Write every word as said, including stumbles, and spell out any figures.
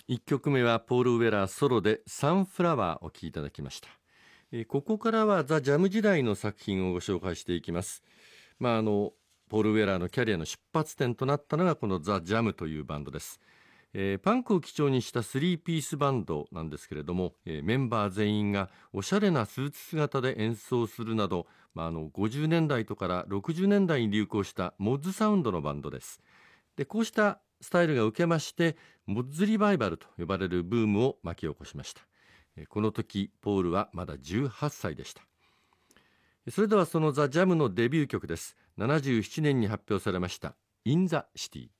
いっきょくめはポール・ウェラーソロでサンフラワーを聴いていただきました。えーここからはザ・ジャム時代の作品をご紹介していきます。まあ、あのポール・ウェラーのキャリアの出発点となったのがこのザ・ジャムというバンドです。えーパンクを基調にしたスリーピースバンドなんですけれども、えーメンバー全員がおしゃれなスーツ姿で演奏するなど、まあ、あのごじゅうねんだいとからろくじゅうねんだいに流行したモッズサウンドのバンドです。でこうしたスタイルが受けましてモッズリバイバルと呼ばれるブームを巻き起こしました。えーこの時ポールはまだじゅうはっさいでした。それではそのザ・ジャムのデビュー曲です。ななじゅうななねんに発表されました「イン・ザ・シティ」。